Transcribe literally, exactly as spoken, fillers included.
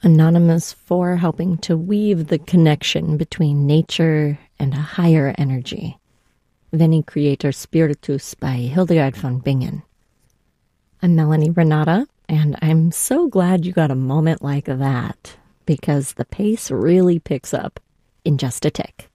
Anonymous for helping to weave the connection between nature and a higher energy. Veni Creator Spiritus by Hildegard von Bingen. I'm Melanie Renata, and I'm so glad you got a moment like that, because the pace really picks up in just a tick.